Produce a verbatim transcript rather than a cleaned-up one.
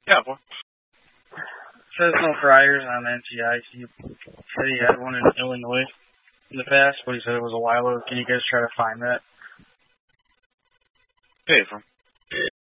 Yeah, boy. Says no fryers on N T I. He said he had one in Illinois in the past, but he said it was a while ago. Can you guys try to find that? Pay for 'em.